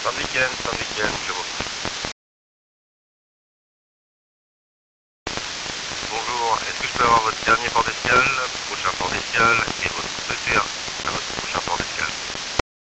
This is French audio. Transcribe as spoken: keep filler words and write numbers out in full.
Fin de week-end, fin de week-end, je vous. Bonjour, est-ce que je peux avoir votre dernier port d'escale, prochain port d'escale